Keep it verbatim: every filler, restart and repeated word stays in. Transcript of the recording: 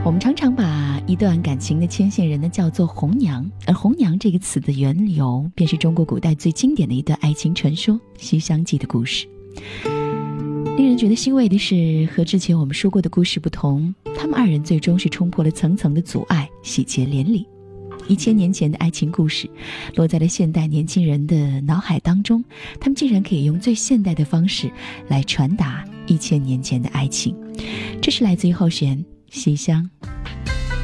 我们常常把一段感情的牵线人呢叫做红娘，而红娘这个词的缘由便是中国古代最经典的一段爱情传说《西厢记》的故事。令人觉得欣慰的是，和之前我们说过的故事不同，他们二人最终是冲破了层层的阻碍，喜结连理。一千年前的爱情故事落在了现代年轻人的脑海当中，他们竟然可以用最现代的方式来传达一千年前的爱情。这是来自于后弦《西厢》。